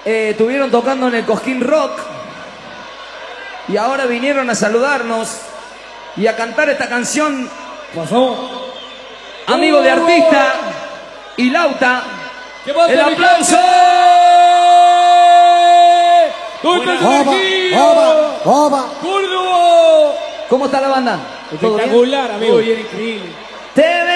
estuvieron tocando en el Cosquín Rock y ahora vinieron a saludarnos y a cantar esta canción. Pasó. Amigo de artista y Lauta. ¡El aplauso! ¡Córdoba! ¿Cómo está la banda? Espectacular, amigo. Muy bien, increíble.